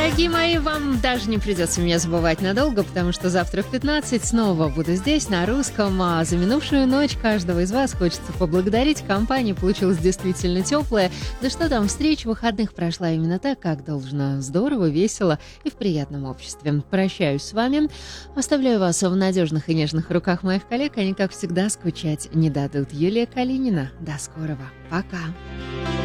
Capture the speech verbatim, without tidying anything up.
Дорогие мои, вам даже не придется меня забывать надолго, потому что завтра в пятнадцать снова буду здесь, на русском. А за минувшую ночь каждого из вас хочется поблагодарить. Компания получилась действительно теплая. Да что там, встреча выходных прошла именно так, как должно. Здорово, весело и в приятном обществе. Прощаюсь с вами. Оставляю вас в надежных и нежных руках моих коллег. Они, как всегда, скучать не дадут. Юлия Калинина. До скорого. Пока.